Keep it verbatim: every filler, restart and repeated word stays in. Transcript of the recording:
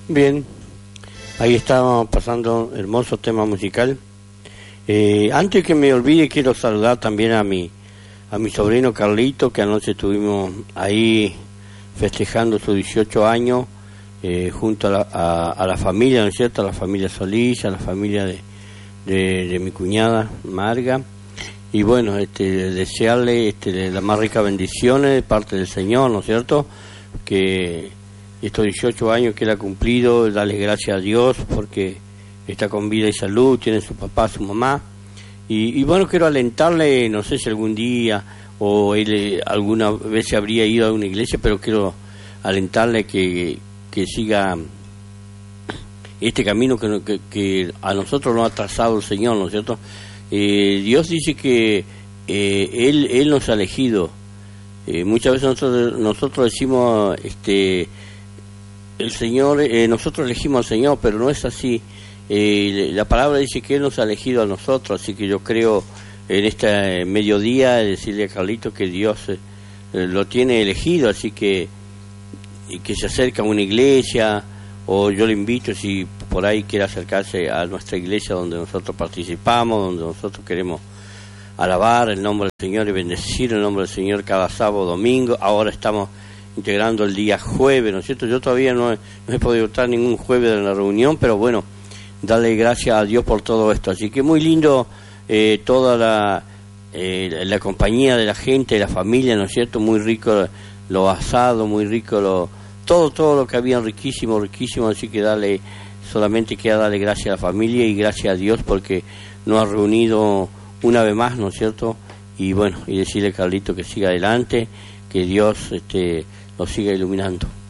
Bien, ahí estábamos pasando hermoso tema musical. Eh, antes que me olvide, quiero saludar también a mi a mi sobrino Carlito, que anoche estuvimos ahí festejando sus dieciocho años, eh, junto a la, a, a la familia, ¿no es cierto?, a la familia Solís, a la familia de, de, de mi cuñada Marga. Y bueno, este, desearle este, las más ricas bendiciones de parte del Señor, ¿no es cierto?, que estos dieciocho años que él ha cumplido, darle gracias a Dios porque está con vida y salud, tiene su papá, su mamá. Y, y bueno, quiero alentarle, no sé si algún día o él eh, alguna vez se habría ido a una iglesia, pero quiero alentarle que, que siga este camino que, que, que a nosotros nos ha trazado el Señor, ¿no es cierto? Eh, Dios dice que eh, él, él nos ha elegido. Eh, muchas veces nosotros, nosotros decimos, este, el Señor, eh, nosotros elegimos al Señor, pero no es así. Eh, la palabra dice que Él nos ha elegido a nosotros, así que yo creo en este mediodía decirle a Carlito que Dios eh, lo tiene elegido, así que y que se acerca a una iglesia, o yo le invito, si por ahí quiere acercarse a nuestra iglesia donde nosotros participamos, donde nosotros queremos alabar el nombre del Señor y bendecir el nombre del Señor cada sábado, domingo. Ahora estamos integrando el día jueves, ¿no es cierto? Yo todavía no he, no he podido estar ningún jueves en la reunión, pero bueno, darle gracias a Dios por todo esto. Así que muy lindo eh, toda la, eh, la compañía de la gente, de la familia, ¿no es cierto? Muy rico lo asado, muy rico lo todo, todo lo que había, riquísimo, riquísimo. Así que darle, solamente queda darle gracias a la familia y gracias a Dios porque nos ha reunido una vez más, ¿no es cierto? Y bueno, y decirle a Carlito que siga adelante, que Dios este, lo siga iluminando.